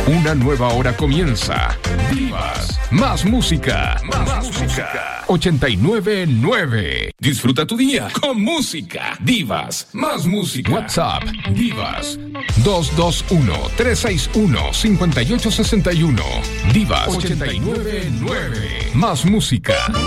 Una nueva hora comienza. Divas, más música. Más música. 89.9. Disfruta tu día con música. Divas, más música. WhatsApp, Divas. 221-361-5861. Divas 89.9. Más música.